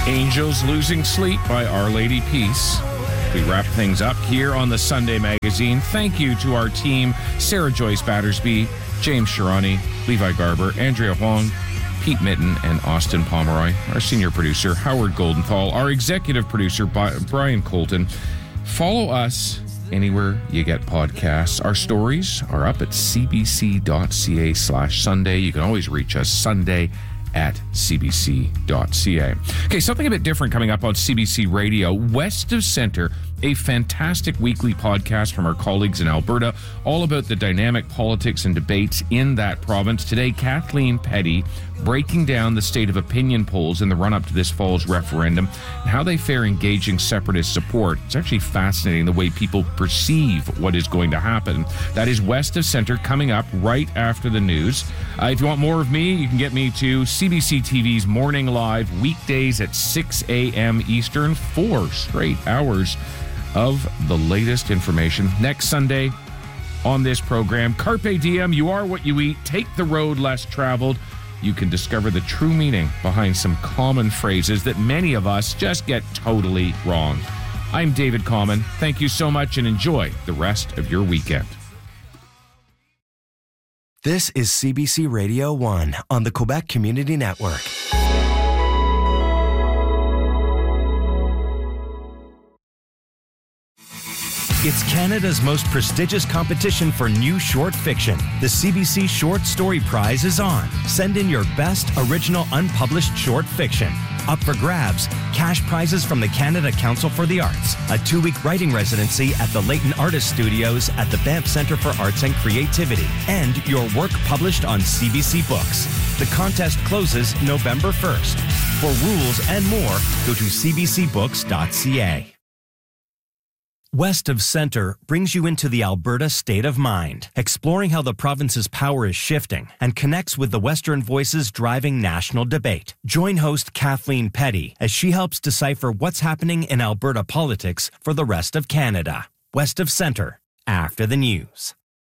Angels Losing Sleep by Our Lady Peace. We wrap things up here on the Sunday Magazine. Thank you to our team, Sarah Joyce Battersby, James Shirani, Levi Garber, Andrea Huang, Pete Mitten, and Austin Pomeroy. Our senior producer, Howard Goldenthal. Our executive producer, Brian Colton. Follow us anywhere you get podcasts. Our stories are up at cbc.ca/Sunday. You can always reach us Sunday at cbc.ca. Okay, something a bit different coming up on CBC Radio. West of Centre, a fantastic weekly podcast from our colleagues in Alberta, all about the dynamic politics and debates in that province. Today, Kathleen Petty breaking down the state of opinion polls in the run-up to this fall's referendum and how they fare engaging separatist support. It's actually fascinating the way people perceive what is going to happen. That is West of Centre coming up right after the news. If you want more of me, you can get me to CBC TV's Morning Live, weekdays at 6 a.m. Eastern, 4 straight hours of the latest information. Next Sunday on this program, Carpe Diem, you are what you eat. Take the road less traveled. You can discover the true meaning behind some common phrases that many of us just get totally wrong. I'm David Common. Thank you so much and enjoy the rest of your weekend. This is CBC Radio 1 on the Quebec Community Network. It's Canada's most prestigious competition for new short fiction. The CBC Short Story Prize is on. Send in your best original unpublished short fiction. Up for grabs, cash prizes from the Canada Council for the Arts, a 2-week writing residency at the Leighton Artist Studios at the Banff Centre for Arts and Creativity, and your work published on CBC Books. The contest closes November 1st. For rules and more, go to cbcbooks.ca. West of Centre brings you into the Alberta state of mind, exploring how the province's power is shifting and connects with the Western voices driving national debate. Join host Kathleen Petty as she helps decipher what's happening in Alberta politics for the rest of Canada. West of Centre, after the news.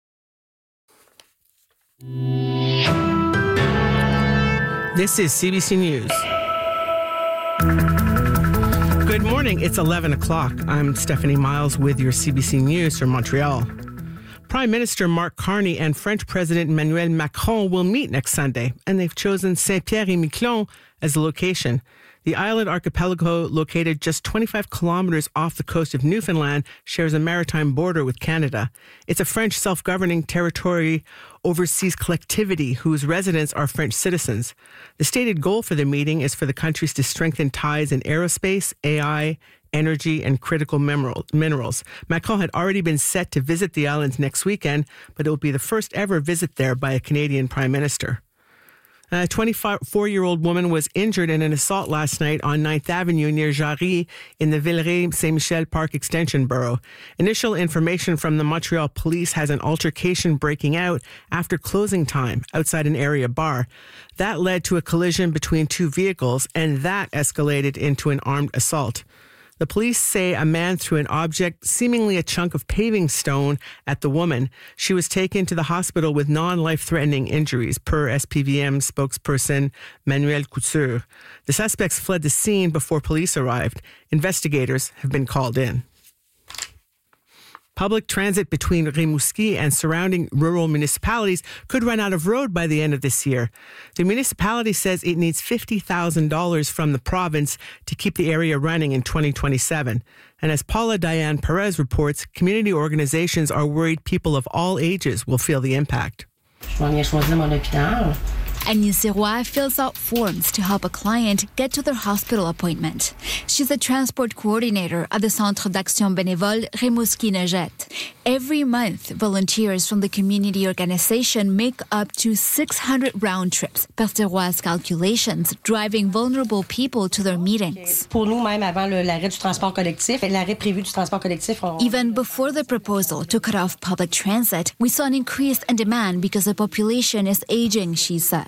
This is CBC News. Good morning. It's 11 o'clock. I'm Stephanie Miles with your CBC News from Montreal. Prime Minister Mark Carney and French President Emmanuel Macron will meet next Sunday, and they've chosen Saint-Pierre-et-Miquelon as the location. The island archipelago, located just 25 kilometers off the coast of Newfoundland, shares a maritime border with Canada. It's a French self-governing territory overseas collectivity whose residents are French citizens. The stated goal for the meeting is for the countries to strengthen ties in aerospace, AI, energy, and critical minerals. Macron had already been set to visit the islands next weekend, but it will be the first ever visit there by a Canadian Prime Minister. A 24-year-old woman was injured in an assault last night on 9th Avenue near Jarry in the Villeray-Saint-Michel Park Extension Borough. Initial information from the Montreal police has an altercation breaking out after closing time outside an area bar. That led to a collision between two vehicles, and that escalated into an armed assault. The police say a man threw an object, seemingly a chunk of paving stone, at the woman. She was taken to the hospital with non-life-threatening injuries, per SPVM spokesperson Manuel Couture. The suspects fled the scene before police arrived. Investigators have been called in. Public transit between Rimouski and surrounding rural municipalities could run out of road by the end of this year. The municipality says it needs $50,000 from the province to keep the area running in 2027. And as Paula Diane Perez reports, community organizations are worried people of all ages will feel the impact. Agnès Sirois fills out forms to help a client get to their hospital appointment. She's a transport coordinator at the Centre d'Action Bénévole Rimouski-Neugette. Every month, volunteers from the community organization make up to 600 round trips, per Sirois' calculations, driving vulnerable people to their meetings. Even before the proposal to cut off public transit, we saw an increase in demand because the population is aging, she says.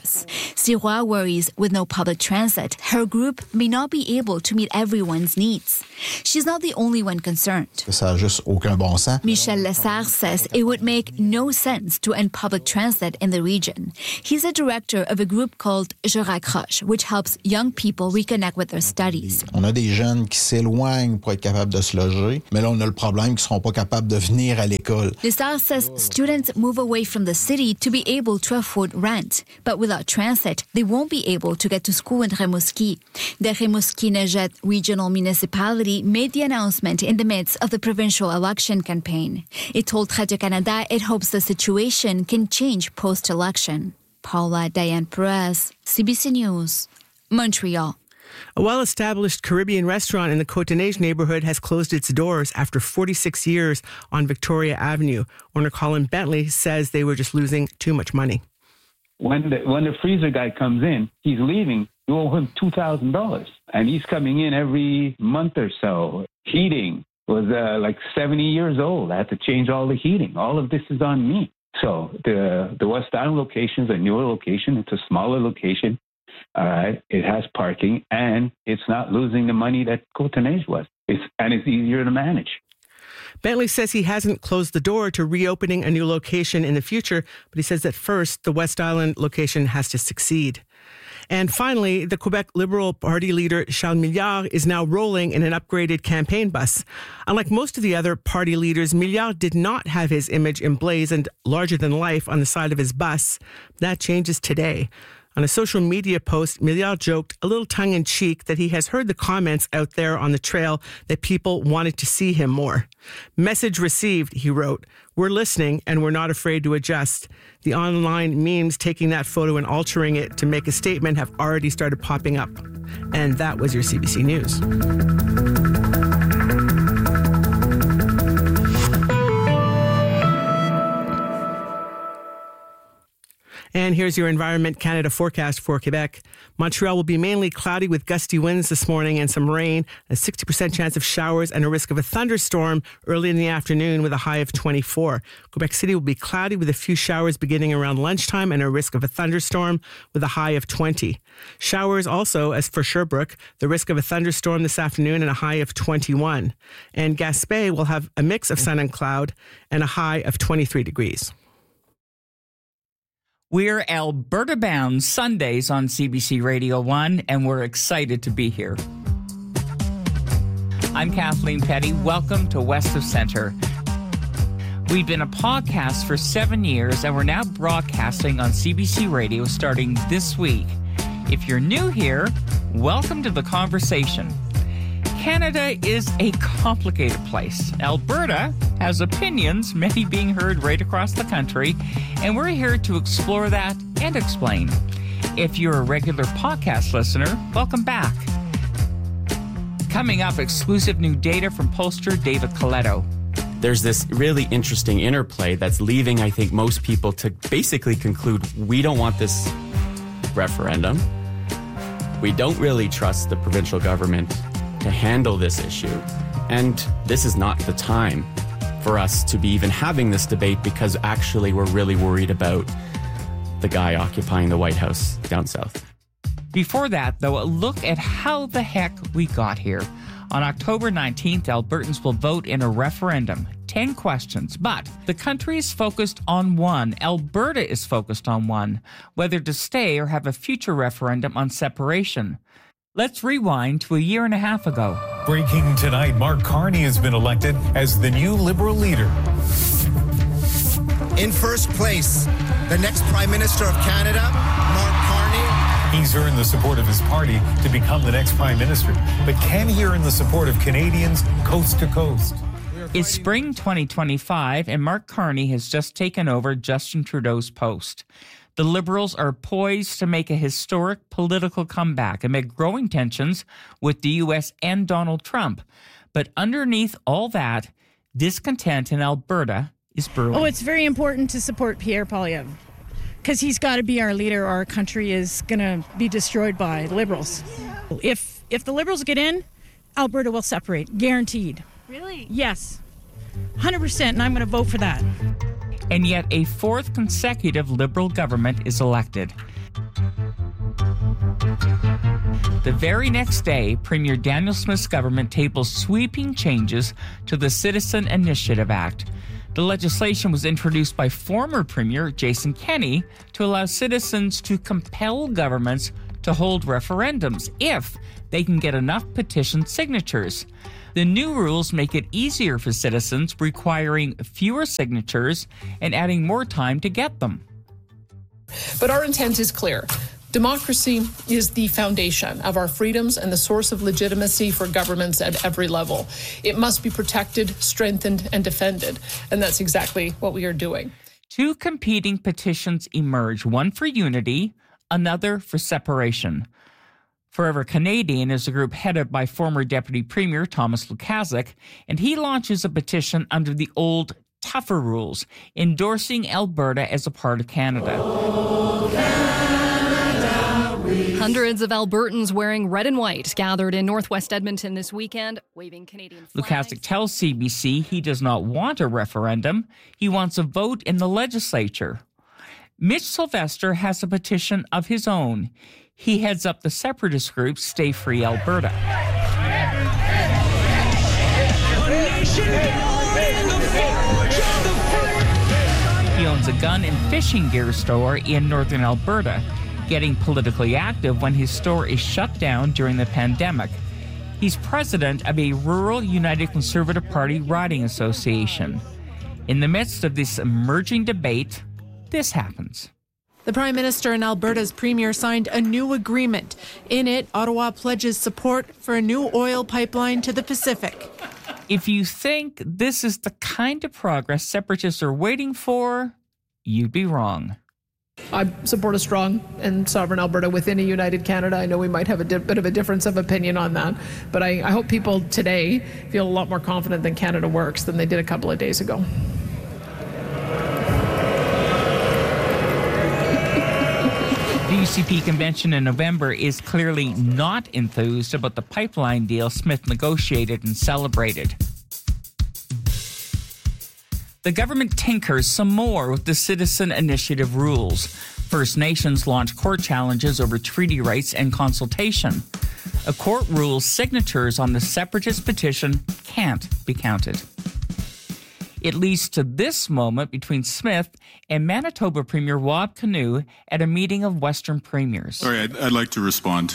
access. Sirois worries with no public transit, her group may not be able to meet everyone's needs. She's not the only one concerned. Ça n'a juste aucun bon sens. Michel Lessard says it would make no sense to end public transit in the region. He's a director of a group called Je Raccroche, which helps young people reconnect with their studies. On a des jeunes qui s'éloignent pour être capables de se loger, mais là, on a le problème qu'ils ne seront pas capables de venir à l'école. Lessard says students move away from the city to be able to afford rent, but without transit, they won't be able to get to school in Rimouski. The Rimouski-Nejet Regional Municipality made the announcement in the midst of the provincial election campaign. It told Radio-Canada it hopes the situation can change post-election. Paula Diane Perez, CBC News, Montreal. A well-established Caribbean restaurant in the Côte-des-Neiges neighborhood has closed its doors after 46 years on Victoria Avenue. Owner Colin Bentley says they were just losing too much money. When the freezer guy comes in, he's leaving. You owe him $2,000, and he's coming in every month or so. Heating was like 70 years old. I had to change all the heating. All of this is on me. So the West Island location is a newer location. It's a smaller location. All right. It has parking, and it's not losing the money that Côte-des-Neiges was. It's easier to manage. Bentley says he hasn't closed the door to reopening a new location in the future, but he says that first, the West Island location has to succeed. And finally, the Quebec Liberal Party leader Charles Milliard is now rolling in an upgraded campaign bus. Unlike most of the other party leaders, Milliard did not have his image emblazoned larger than life on the side of his bus. That changes today. On a social media post, Milliard joked a little tongue-in-cheek that he has heard the comments out there on the trail that people wanted to see him more. Message received, he wrote. We're listening and we're not afraid to adjust. The online memes taking that photo and altering it to make a statement have already started popping up. And that was your CBC News. And here's your Environment Canada forecast for Quebec. Montreal will be mainly cloudy with gusty winds this morning and some rain, a 60% chance of showers and a risk of a thunderstorm early in the afternoon with a high of 24. Quebec City will be cloudy with a few showers beginning around lunchtime and a risk of a thunderstorm with a high of 20. Showers also, as for Sherbrooke, the risk of a thunderstorm this afternoon and a high of 21. And Gaspé will have a mix of sun and cloud and a high of 23 degrees. We're Alberta-bound Sundays on CBC Radio 1, and we're excited to be here. I'm Kathleen Petty. Welcome to West of Centre. We've been a podcast for 7 years, and we're now broadcasting on CBC Radio starting this week. If you're new here, welcome to the conversation. Canada is a complicated place. Alberta has opinions, many being heard right across the country, and we're here to explore that and explain. If you're a regular podcast listener, welcome back. Coming up, exclusive new data from pollster David Coletto. There's this really interesting interplay that's leaving, I think, most people to basically conclude we don't want this referendum. We don't really trust the provincial government to handle this issue. And this is not the time for us to be even having this debate because actually we're really worried about the guy occupying the White House down south. Before that, though, a look at how the heck we got here. On October 19th, Albertans will vote in a referendum. 10 questions, but the country is focused on one. Alberta is focused on one, whether to stay or have a future referendum on separation. Let's rewind to a year and a half ago. Breaking tonight, Mark Carney has been elected as the new Liberal leader. In first place, the next Prime Minister of Canada, Mark Carney. He's earned the support of his party to become the next Prime Minister, but can he earn the support of Canadians coast to coast? It's spring 2025, and Mark Carney has just taken over Justin Trudeau's post. The Liberals are poised to make a historic political comeback amid growing tensions with the U.S. and Donald Trump. But underneath all that, discontent in Alberta is brewing. Oh, it's very important to support Pierre Poilievre because he's got to be our leader or our country is going to be destroyed by Liberals. If the Liberals get in, Alberta will separate, guaranteed. Really? Yes, 100%, and I'm going to vote for that. And yet a fourth consecutive Liberal government is elected. The very next day, Premier Daniel Smith's government tables sweeping changes to the Citizen Initiative Act. The legislation was introduced by former Premier Jason Kenney to allow citizens to compel governments to hold referendums if they can get enough petition signatures. The new rules make it easier for citizens, requiring fewer signatures and adding more time to get them. But our intent is clear. Democracy is the foundation of our freedoms and the source of legitimacy for governments at every level. It must be protected, strengthened, and defended. And that's exactly what we are doing. Two competing petitions emerge, one for unity, another for separation. Forever Canadian is a group headed by former Deputy Premier Thomas Lukaszuk, and he launches a petition under the old, tougher rules, endorsing Alberta as a part of Canada. Hundreds of Albertans wearing red and white gathered in Northwest Edmonton this weekend, waving Canadian flags. Lukaszuk tells CBC he does not want a referendum. He wants a vote in the legislature. Mitch Sylvester has a petition of his own. He heads up the separatist group Stay Free Alberta. He owns a gun and fishing gear store in northern Alberta, getting politically active when his store is shut down during the pandemic. He's president of a rural United Conservative Party riding association. In the midst of this emerging debate, this happens. The Prime Minister and Alberta's Premier signed a new agreement. In it, Ottawa pledges support for a new oil pipeline to the Pacific. If you think this is the kind of progress separatists are waiting for, you'd be wrong. I support a strong and sovereign Alberta within a united Canada. I know we might have a bit of a difference of opinion on that, but I hope people today feel a lot more confident that Canada works than they did a couple of days ago. The UCP convention in November is clearly not enthused about the pipeline deal Smith negotiated and celebrated. The government tinkers some more with the Citizen Initiative rules. First Nations launch court challenges over treaty rights and consultation. A court rules signatures on the separatist petition can't be counted. It leads to this moment between Smith and Manitoba Premier Rob Canoe at a meeting of Western premiers. Sorry, I'd like to respond.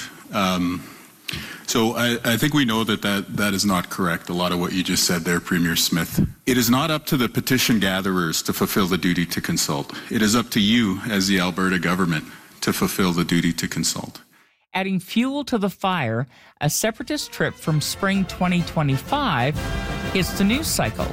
So I think we know that is not correct, a lot of what you just said there, Premier Smith. It is not up to the petition gatherers to fulfill the duty to consult. It is up to you as the Alberta government to fulfill the duty to consult. Adding fuel to the fire, a separatist trip from spring 2025 hits the news cycle.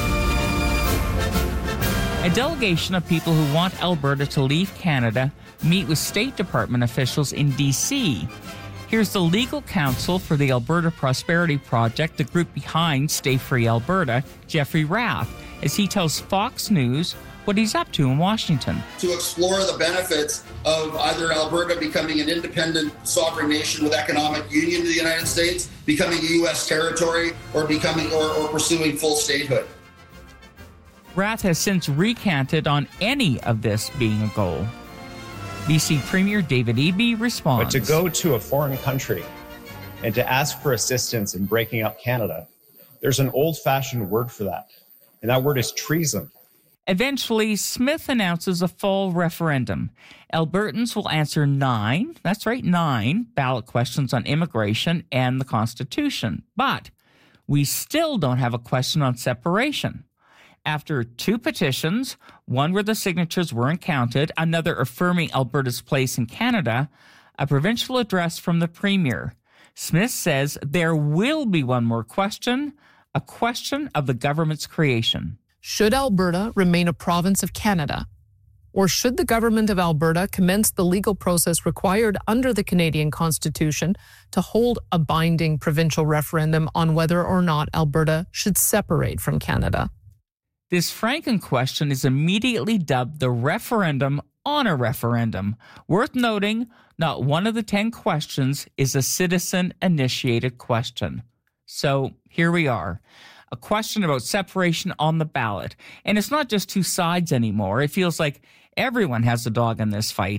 A delegation of people who want Alberta to leave Canada meet with State Department officials in D.C. Here's the legal counsel for the Alberta Prosperity Project, the group behind Stay Free Alberta, Jeffrey Rath, as he tells Fox News what he's up to in Washington. To explore the benefits of either Alberta becoming an independent sovereign nation with economic union to the United States, becoming a U.S. territory, or pursuing full statehood. Rath has since recanted on any of this being a goal. BC Premier David Eby responds. But to go to a foreign country and to ask for assistance in breaking up Canada, there's an old-fashioned word for that, and that word is treason. Eventually, Smith announces a fall referendum. Albertans will answer 9 ballot questions on immigration and the Constitution. But we still don't have a question on separation. After 2 petitions, one where the signatures weren't counted, another affirming Alberta's place in Canada, a provincial address from the Premier. Smith says there will be one more question, a question of the government's creation. Should Alberta remain a province of Canada? Or should the government of Alberta commence the legal process required under the Canadian Constitution to hold a binding provincial referendum on whether or not Alberta should separate from Canada? This Franken question is immediately dubbed the referendum on a referendum. Worth noting, not one of the 10 questions is a citizen-initiated question. So here we are, a question about separation on the ballot. And it's not just two sides anymore. It feels like everyone has a dog in this fight.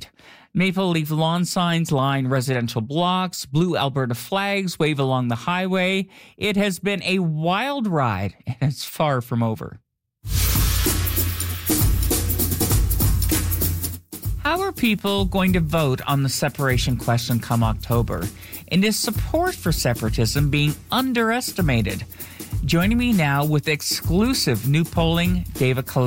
Maple leaf lawn signs line residential blocks, blue Alberta flags wave along the highway. It has been a wild ride, and it's far from over. How are people going to vote on the separation question come October? And is support for separatism being underestimated? Joining me now with exclusive new polling, David Collette.